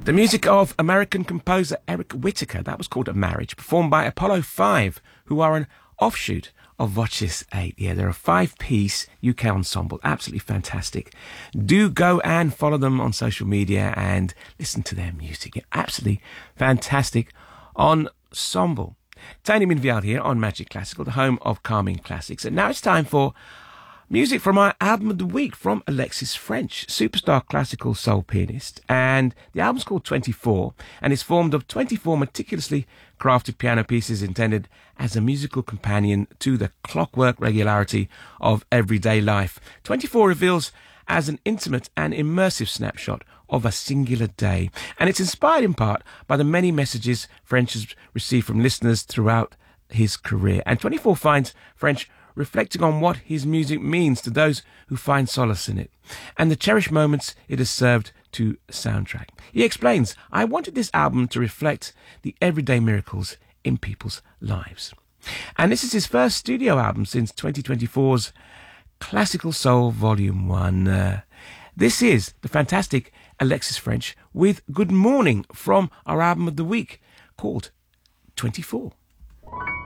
The music of American composer Eric Whitacre, that was called A Marriage, performed by Apollo 5, who are an offshoot of Voces 8. Yeah, they're a 5-piece UK ensemble, absolutely fantastic. Do go and follow them on social media and listen to their music. Yeah, absolutely fantastic ensemble. Tony Minvial here on Magic Classical, the home of calming classics. And now it's time for music from our album of the week from Alexis French, superstar classical soul pianist. And the album's called 24, and it's formed of 24 meticulously crafted piano pieces intended as a musical companion to the clockwork regularity of everyday life. 24 reveals as an intimate and immersive snapshot of a singular day, and it's inspired in part by the many messages French has received from listeners throughout his career. And 24 finds French reflecting on what his music means to those who find solace in it, and the cherished moments it has served to soundtrack. He explains, "I wanted this album to reflect the everyday miracles in people's lives." And this is his first studio album since 2024's Classical Soul Volume 1. This is the fantastic Alexis French with Good Morning from our album of the week called 24.